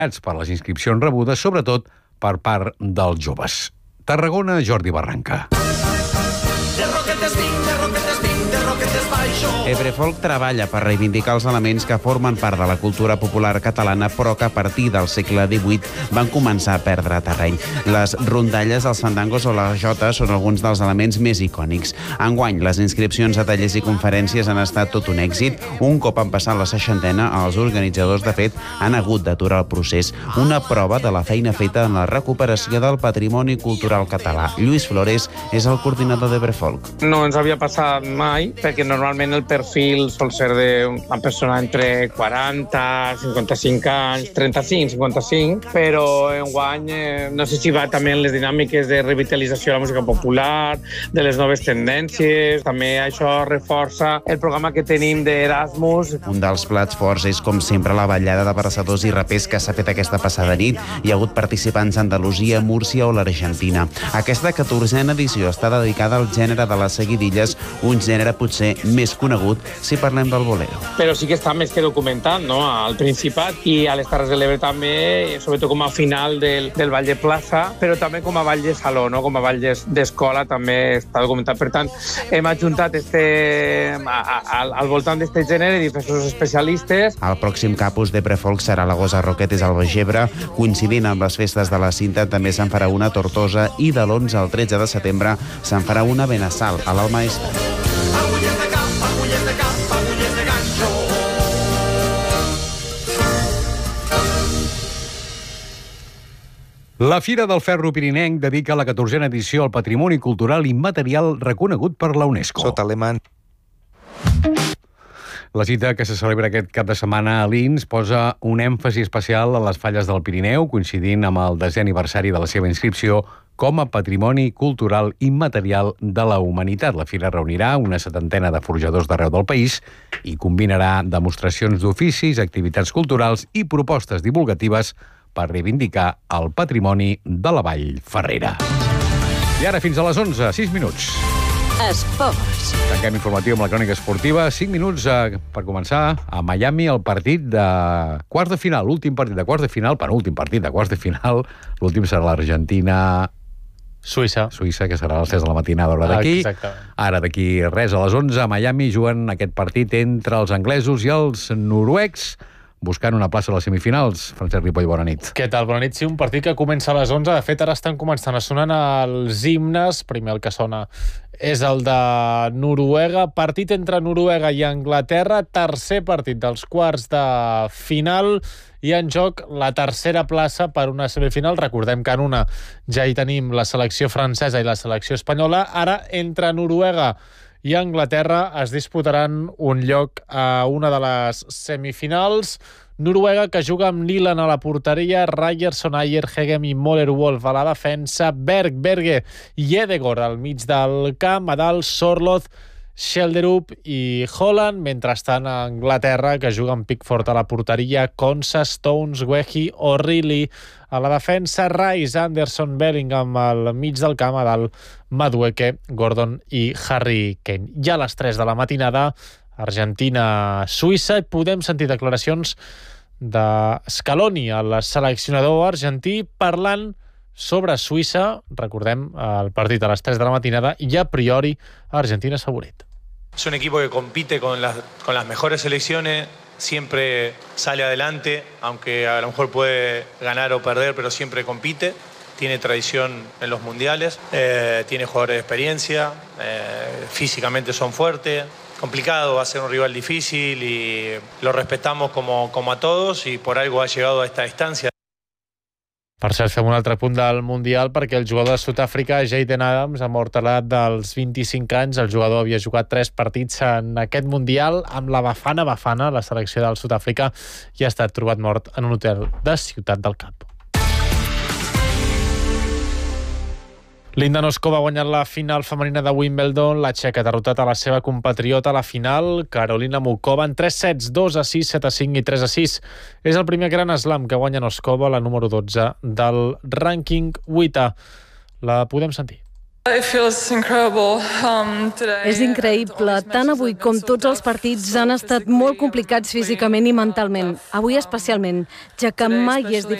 per les inscripcions rebudes, sobretot per part dels joves. Tarragona, Jordi Barranca. Ebrefolk treballa per reivindicar els elements que formen part de la cultura popular catalana, però que a partir del segle XVIII van començar a perdre terreny. Les rondalles, els fandangos o la jota són alguns dels elements més icònics. Enguany, les inscripcions a tallers i conferències han estat tot un èxit. Un cop han passat la 60, els organitzadors, de fet, han hagut d'aturar el procés. Una prova de la feina feta en la recuperació del patrimoni cultural català. Lluís Flores és el coordinador d'Ebrefolk. No ens havia passat mai, perquè normalment el perfil sol ser d'una persona entre 40, 55 anys, 35, 55, però enguany no sé si va també en les dinàmiques de revitalització de la música popular, de les noves tendències, també això reforça el programa que tenim d'Erasmus. Un dels plats forts és, com sempre, la ballada de versadors i rapers que s'ha fet aquesta passada nit. Hi ha hagut participants a Andalusia, Múrcia o l'Argentina. Aquesta 14a edició està dedicada al gènere de les seguidilles, un gènere potser més conegut si parlem del bolero. Però sí que està més que documentat, no?, al Principat i a les Terres de l'Ebre també, sobretot com a final del ball de plaça, però també com a ball de saló, no?, com a ball d'escola també està documentat. Per tant, hem adjuntat al voltant d'aquest gènere diversos especialistes. El pròxim campus d'Ebrefolk serà la Gosa Roquetes al Baix Ebre. Coincidint amb les festes de la Cinta, també se'n farà una a Tortosa i de l'11 al 13 de setembre se'n farà una a Benassal, a l'Alt Maestrat. La Fira del Ferro Pirinenc dedica la 14a edició al patrimoni cultural immaterial reconegut per la UNESCO. Sota lema. La cita, que se celebra aquest cap de setmana a Lins, posa un èmfasi especial a les falles del Pirineu, coincidint amb el 10è aniversari de la seva inscripció com a patrimoni cultural immaterial de la humanitat. La fira reunirà una 70ena de forjadors d'arreu del país i combinarà demostracions d'oficis, activitats culturals i propostes divulgatives per reivindicar el patrimoni de la Vall Ferrera. I ara fins a les 11, 6 minuts. Esports. Tanquem informatiu amb la crònica esportiva. 5 minuts per començar. A Miami, el partit de quarts de final, l'últim partit de quarts de final, penúltim partit de quarts de final. L'últim serà l'Argentina... Suïssa, que serà a les 3 de la matinada, hora d'aquí. Exactament. Ara, d'aquí res, a les 11, a Miami, juguen aquest partit entre els anglesos i els noruecs, buscant una plaça a les semifinals. Francesc Ripoll, bona nit. Què tal? Bona nit. Sí, un partit que comença a les 11. De fet, ara estan començant a sonar els himnes. Primer el que sona és el de Noruega. Partit entre Noruega i Anglaterra. Tercer partit dels quarts de final. I en joc la tercera plaça per una semifinal. Recordem que en una ja hi tenim la selecció francesa i la selecció espanyola. Ara, entre Noruega i Anglaterra es disputaran un lloc a una de les semifinals. Noruega, que juga amb Nyland a la porteria, Ryerson, Ayer, Hegem i Moller-Wolf a la defensa, Berg, Berge i Edegård al mig del camp, a dalt Sorloth, Schelderup i Holland. Mentrestant, a Anglaterra, que juga amb Pickford a la porteria, Konsa, Stones, Wehi, O'Reilly a la defensa, Rice, Anderson, Bellingham al mig del camp, a dalt Madueke, Gordon i Harry Kane. Ja a les 3 de la matinada, Argentina-Suïssa, i podem sentir declaracions de Scaloni, el seleccionador argentí, parlant sobre Suïssa. Recordem, el partit a les 3 de la matinada i a priori Argentina és favorit. Es un equipo que compite con las mejores selecciones, siempre sale adelante, aunque a lo mejor puede ganar o perder, pero siempre compite. Tiene tradición en los mundiales, tiene jugadores de experiencia, físicamente son fuertes. Complicado, va a ser un rival difícil y lo respetamos como a todos y por algo ha llegado a esta distancia. Per cert, fem un altre punt del Mundial perquè el jugador de Sud-àfrica, Jayden Adams, ha mort a l'edat dels 25 anys. El jugador havia jugat 3 partits en aquest Mundial amb la Bafana, la selecció del Sud-àfrica, i ha estat trobat mort en un hotel de Ciutat del Cap. Linda Noskova ha guanyat la final femenina de Wimbledon. La txeca ha derrotat a la seva compatriota a la final, Karolina Mukova, en 3 sets, 2-6, 7-5 i 3-6. És el primer gran slam que guanya Noskova, la número 12 del rànquing 8. La podem sentir. És increïble. Tant avui com tots els partits han estat molt complicats físicament i mentalment. Avui especialment, ja que mai és